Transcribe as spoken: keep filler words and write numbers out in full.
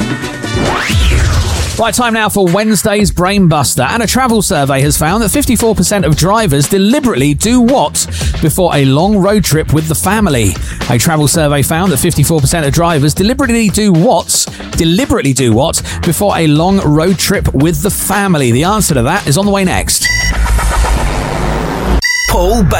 Right, time now for Wednesday's Brainbuster. And a travel survey has found that fifty-four percent of drivers deliberately do what before a long road trip with the family? A travel survey found that fifty-four percent of drivers deliberately do what? Deliberately do what before a long road trip with the family? The answer to that is on the way next. Paul Baker.